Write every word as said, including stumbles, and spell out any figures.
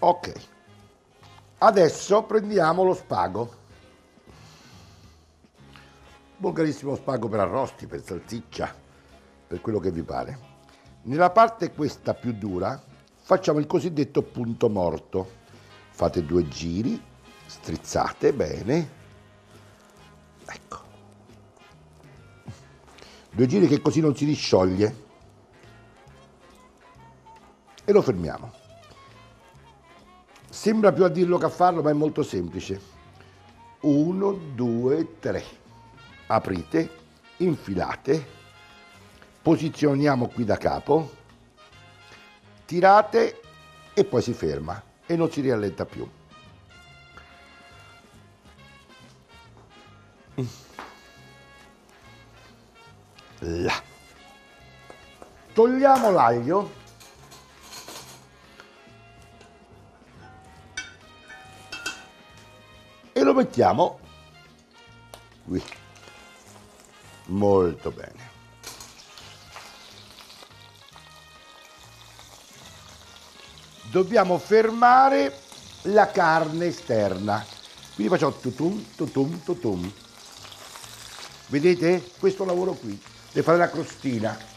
Ok, adesso prendiamo lo spago, volgarissimo spago per arrosti, per salsiccia, per quello che vi pare. Nella parte questa più dura facciamo il cosiddetto punto morto. Fate due giri, strizzate bene, ecco, due giri che così non si riscioglie e lo fermiamo. Sembra più a dirlo che a farlo, ma è molto semplice. Uno, due, tre. Aprite, infilate, posizioniamo qui da capo, tirate e poi si ferma e non si riallenta più. Là. Togliamo l'aglio e lo mettiamo qui. Molto bene. Dobbiamo fermare la carne esterna. Quindi facciamo tutum, tutum, tutum. Vedete? Questo lavoro qui, deve fare la crostina.